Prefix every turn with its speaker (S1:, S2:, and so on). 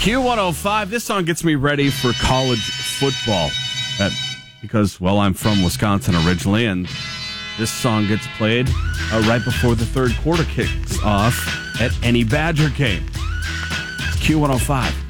S1: Q105, this song gets me ready for college football. Because, well, I'm from Wisconsin originally, and this song gets played right before the third quarter kicks off at any Badger game. Q105.